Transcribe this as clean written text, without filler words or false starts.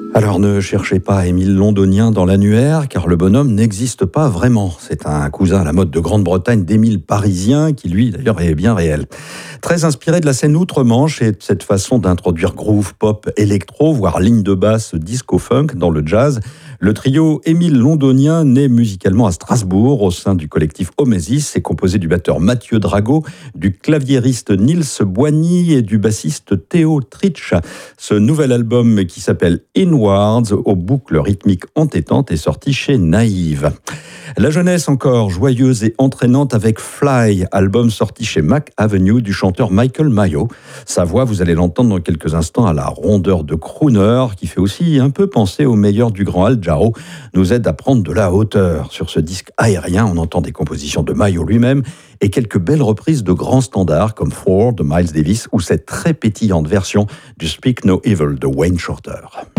Alors ne cherchez pas Émile Londonien dans l'annuaire, car le bonhomme n'existe pas vraiment. C'est un cousin à la mode de Grande-Bretagne d'Émile Parisien, qui lui d'ailleurs est bien réel. Très inspiré de la scène outre-Manche et de cette façon d'introduire groove, pop, électro, voire ligne de basse disco-funk dans le jazz, le trio Émile Londonien, né musicalement à Strasbourg au sein du collectif Omesis, est composé du batteur Mathieu Drago, du claviériste Nils Boigny et du bassiste Théo Tritsch. Ce nouvel album qui s'appelle Inwards, aux boucles rythmiques entêtantes, est sorti chez Naïve. La jeunesse encore joyeuse et entraînante avec Fly, album sorti chez Mac Avenue du chanteur Michael Mayo. Sa voix, vous allez l'entendre dans quelques instants, à la rondeur de crooner, qui fait aussi un peu penser au meilleur du grand Al Jarreau, nous aide à prendre de la hauteur. Sur ce disque aérien, on entend des compositions de Mayo lui-même et quelques belles reprises de grands standards comme Four de Miles Davis ou cette très pétillante version du Speak No Evil de Wayne Shorter.